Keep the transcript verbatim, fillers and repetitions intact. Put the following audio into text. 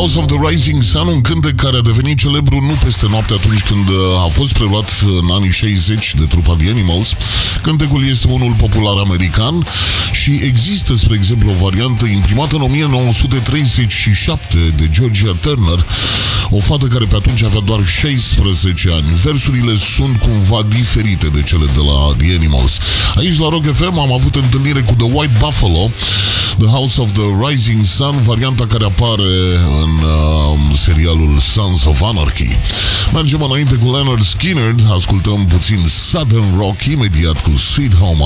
House of the Rising Sun, un cântec care a devenit celebru nu peste noapte atunci când a fost preluat în anii șaizeci de trupa The Animals. Cântecul este unul popular american și există, spre exemplu, o variantă imprimată în o mie nouă sute treizeci și șapte de Georgia Turner, o fată care pe atunci avea doar șaisprezece ani. Versurile sunt cumva diferite de cele de la The Animals. Aici la Rock F M am avut întâlnire cu The White Buffalo, The House of the Rising Sun, varianta care apare în uh, serialul Sons of Anarchy. Mergem înainte cu Leonard Skinner, ascultăm puțin Southern Rock, imediat cu Sweet Home